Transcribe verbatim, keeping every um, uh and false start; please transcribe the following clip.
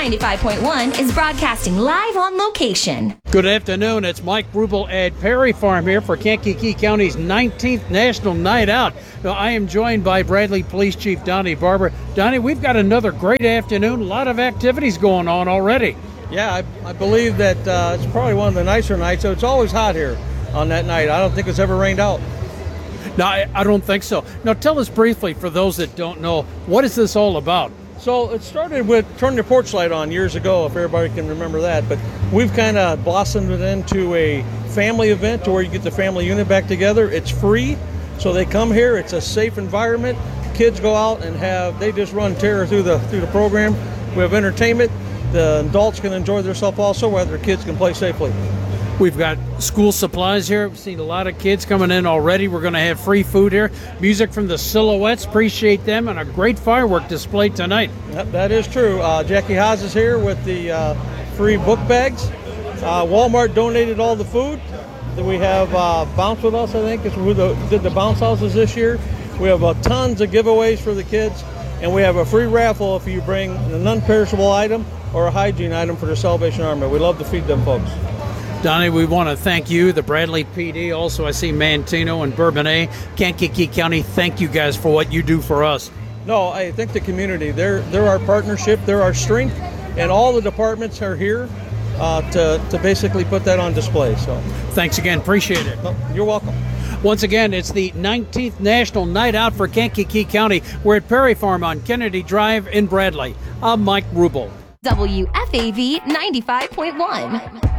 ninety-five point one is broadcasting live on location. Good afternoon. It's Mike Rubel at Perry Farm here for Kankakee County's nineteenth National Night Out. Now, I am joined by Bradley Police Chief Donnie Barber. Donnie, we've got another great afternoon. A lot of activities going on already. Yeah, I, I believe that uh, it's probably one of the nicer nights. So it's always hot here on that night. I don't think it's ever rained out. No, I, I don't think so. Now, tell us briefly, for those that don't know, what is this all about? So it started with Turn Your Porch Light On years ago, if everybody can remember that. But we've kind of blossomed it into a family event to where you get the family unit back together. It's free, so they come here. It's a safe environment. Kids go out and have, they just run terror through the through the program. We have entertainment. The adults can enjoy themselves also, while their kids can play safely. We've got school supplies here. We've seen a lot of kids coming in already. We're going to have free food here. Music from the Silhouettes. Appreciate them. And a great firework display tonight. Yep, that is true. Uh, Jackie Haas is here with the uh, free book bags. Uh, Walmart donated all the food. Then we have uh, Bounce With Us, I think, is who the, did the bounce houses this year. We have uh, tons of giveaways for the kids. And we have a free raffle if you bring an non-perishable item or a hygiene item for the Salvation Army. We love to feed them folks. Donnie, we want to thank you, the Bradley P D. Also, I see Manteno and Bourbonnais. Kankakee County, thank you guys for what you do for us. No, I think the community, they're, they're our partnership, they're our strength, and all the departments are here uh, to, to basically put that on display. So, thanks again. Appreciate it. No, you're welcome. Once again, it's the nineteenth National Night Out for Kankakee County. We're at Perry Farm on Kennedy Drive in Bradley. I'm Mike Rubel. W F A V ninety-five point one.